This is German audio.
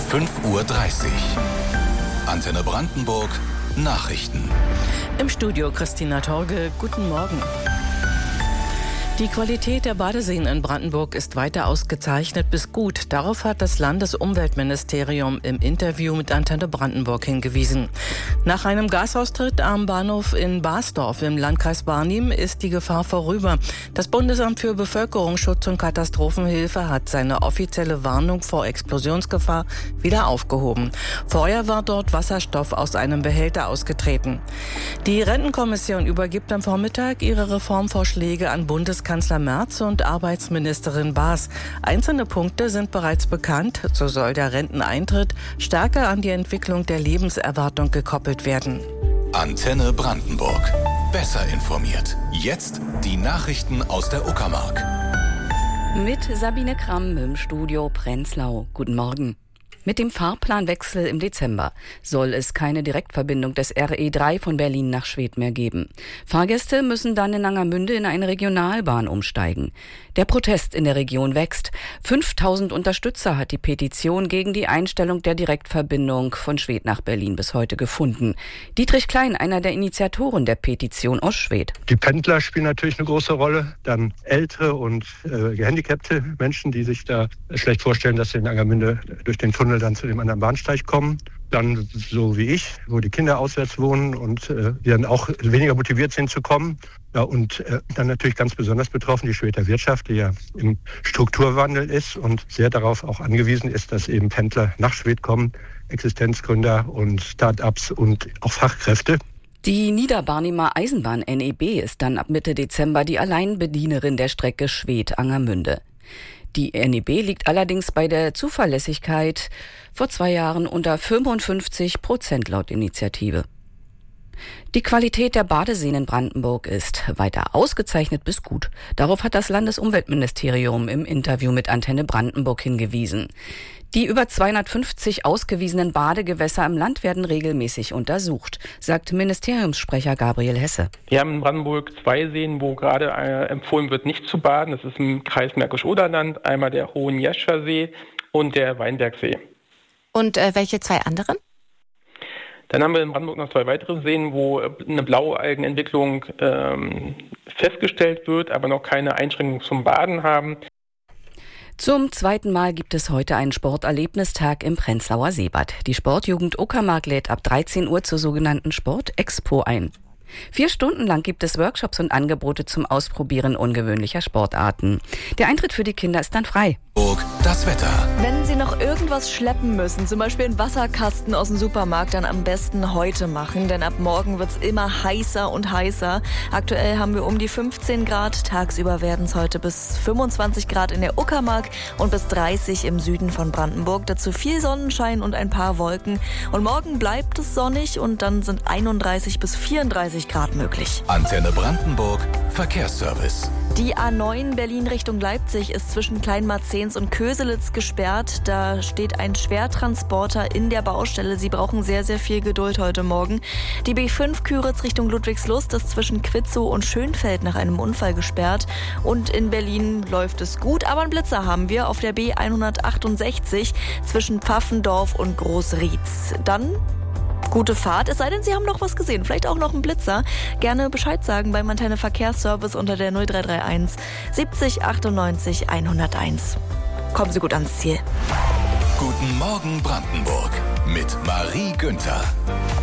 5:30 Uhr. Antenne Brandenburg. Nachrichten. Im Studio Christina Torge. Guten Morgen. Die Qualität der Badeseen in Brandenburg ist weiter ausgezeichnet bis gut. Darauf hat das Landesumweltministerium im Interview mit Antenne Brandenburg hingewiesen. Nach einem Gasaustritt am Bahnhof in Basdorf im Landkreis Barnim ist die Gefahr vorüber. Das Bundesamt für Bevölkerungsschutz und Katastrophenhilfe hat seine offizielle Warnung vor Explosionsgefahr wieder aufgehoben. Vorher war dort Wasserstoff aus einem Behälter ausgetreten. Die Rentenkommission übergibt am Vormittag ihre Reformvorschläge an Bundeskanzler Merz und Arbeitsministerin Baas. Einzelne Punkte sind bereits bekannt. So soll der Renteneintritt stärker an die Entwicklung der Lebenserwartung gekoppelt werden. Antenne Brandenburg. Besser informiert. Jetzt die Nachrichten aus der Uckermark. Mit Sabine Kramm im Studio Prenzlau. Guten Morgen. Mit dem Fahrplanwechsel im Dezember soll es keine Direktverbindung des RE3 von Berlin nach Schwedt mehr geben. Fahrgäste müssen dann in Angermünde in eine Regionalbahn umsteigen. Der Protest in der Region wächst. 5000 Unterstützer hat die Petition gegen die Einstellung der Direktverbindung von Schwedt nach Berlin bis heute gefunden. Dietrich Klein, einer der Initiatoren der Petition aus Schwedt. Die Pendler spielen natürlich eine große Rolle. Dann ältere und gehandicapte Menschen, die sich da schlecht vorstellen, dass sie in Angermünde durch den Tunnel dann zu dem anderen Bahnsteig kommen. Dann so wie ich, wo die Kinder auswärts wohnen und die dann auch weniger motiviert sind zu kommen. Ja, und dann natürlich ganz besonders betroffen die Schwedter Wirtschaft, die ja im Strukturwandel ist und sehr darauf auch angewiesen ist, dass eben Pendler nach Schwedt kommen, Existenzgründer und Start-ups und auch Fachkräfte. Die Niederbarnimer Eisenbahn NEB ist dann ab Mitte Dezember die Alleinbedienerin der Strecke Schwedt-Angermünde. Die NEB liegt allerdings bei der Zuverlässigkeit vor 2 Jahren unter 55% laut Initiative. Die Qualität der Badeseen in Brandenburg ist weiter ausgezeichnet bis gut. Darauf hat das Landesumweltministerium im Interview mit Antenne Brandenburg hingewiesen. Die über 250 ausgewiesenen Badegewässer im Land werden regelmäßig untersucht, sagt Ministeriumssprecher Gabriel Hesse. Wir haben in Brandenburg 2 Seen, wo gerade empfohlen wird, nicht zu baden. Das ist im Kreis Märkisch-Oderland, einmal der Hohenjescher See und der Weinbergsee. Und welche 2 anderen? Dann haben wir in Brandenburg noch 2 weitere Seen, wo eine Blaualgenentwicklung festgestellt wird, aber noch keine Einschränkung zum Baden haben. Zum 2. Mal gibt es heute einen Sporterlebnistag im Prenzlauer Seebad. Die Sportjugend Uckermark lädt ab 13 Uhr zur sogenannten Sportexpo ein. 4 Stunden lang gibt es Workshops und Angebote zum Ausprobieren ungewöhnlicher Sportarten. Der Eintritt für die Kinder ist dann frei. Das Wetter. Wenn Sie noch irgendwas schleppen müssen, zum Beispiel einen Wasserkasten aus dem Supermarkt, dann am besten heute machen, denn ab morgen wird es immer heißer und heißer. Aktuell haben wir um die 15 Grad, tagsüber werden es heute bis 25 Grad in der Uckermark und bis 30 im Süden von Brandenburg. Dazu viel Sonnenschein und ein paar Wolken. Und morgen bleibt es sonnig und dann sind 31 bis 34 Grad möglich. Antenne Brandenburg. Verkehrsservice. Die A9 Berlin Richtung Leipzig ist zwischen Kleinmarzens und Köselitz gesperrt. Da steht ein Schwertransporter in der Baustelle. Sie brauchen sehr, sehr viel Geduld heute Morgen. Die B5 Küritz Richtung Ludwigslust ist zwischen Quitzow und Schönfeld nach einem Unfall gesperrt. Und in Berlin läuft es gut, aber einen Blitzer haben wir auf der B168 zwischen Pfaffendorf und Großrietz. Dann gute Fahrt, es sei denn, Sie haben noch was gesehen, vielleicht auch noch einen Blitzer. Gerne Bescheid sagen beim Antenne Verkehrsservice unter der 0331 70 98 101. Kommen Sie gut ans Ziel. Guten Morgen Brandenburg mit Marie Günther.